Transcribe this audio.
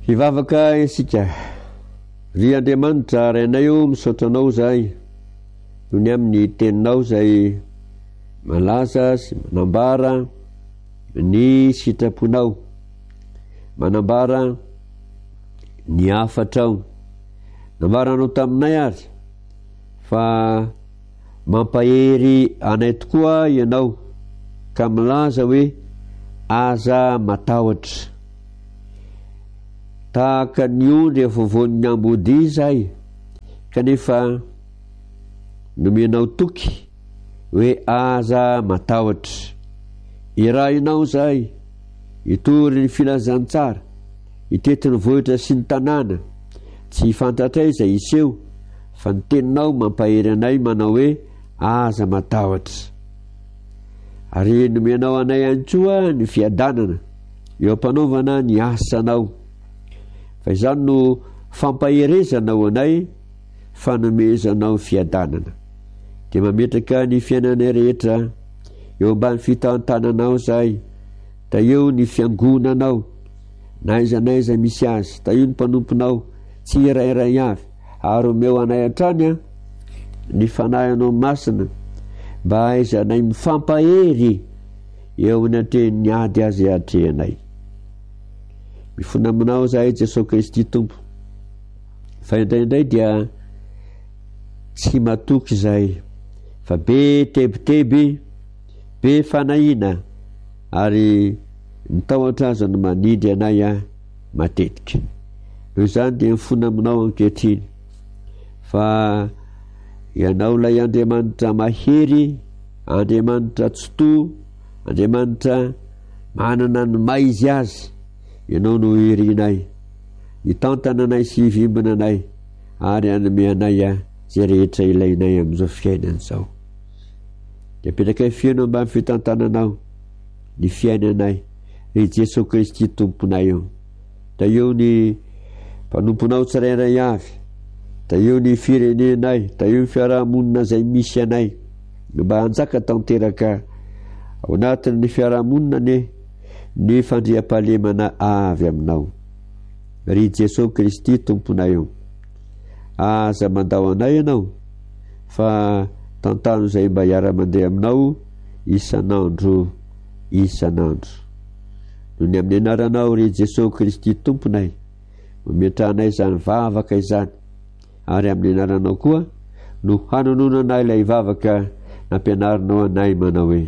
hivavaka isika ry Andriamanitra rainay io misaotra anao zay noho ny amin'ny teninao zay malaza sy manambara ny sitraponao, manambara ny afatrao. Nambaranao taminay ary fa mampahery anay tokoa ianao ka milaza hoe aza matahotra tahaka ny ondry avovon'ny ambody izay, kanefa nomenao toky hoe aza matahotra. Irahinao zay itory ny filazantsara, itety ny vohitra sy ny tanàna, tsy fantatray zay iseho fa ny teninao mampahery anay manao hoe aza matahotra. Ary nomenao anay antsoa ny fiadanana eo ampanaovana ny asanao, fa izany no fampaherezanao anay fanomezanao fiadanana. Dia mametraka ny fiainanay rehetra eo ambany fitantananao zay, da eo ny fiangonanao na izanaiza misy azy, da io ny mpanomponao tsy irairay avy, ary omeo anay hatrany ny fanahinao masina mba aizanay mifampahery eo ny atrehan'ny ady azy atrehanay. Mifona aminao zahay Jesosy Kristy Tompo, fa indraindray dia tsy matoky zay, fa be tebiteby, be fanahina, ary mitahotra aza no manindry anay matetika. Noho izany dia mifona aminao ankehitriny fa ianao lay Andriamanitra mahery, Andriamanitra tsoto, Andriamanitra manana ny maizy azy, ianao no irinay, itantana anay sy ivimbina anay, ary anome anay zay rehetra ilainay amin'izao fiainana izao. Dia petraka fiainao ambany fitantananao ny fiainanay ry Jesosy Kristy Tomponay eo. Da eo ny mpanomponao tsirairay avy, da eo ny firenenay, da eo ny fiarahamonina zay misy anay, mba hanjaka tanteraka ao anatin'ny fiarahamonina ny fandriam-pahalemana avy aminao. Ry Jesosy Kristy Tomponay eo, aza mandao anay ianao, fa tantano zay mba hiara-mandeha aminao isanandro. Noho ny amin'ny anaranao ry Jesosy Kristy Tomponay, mametranay izany vavaka izany, ary amin'ny anaranao koa no hanononanay ilay vavaka nampianarinao anay manao hoe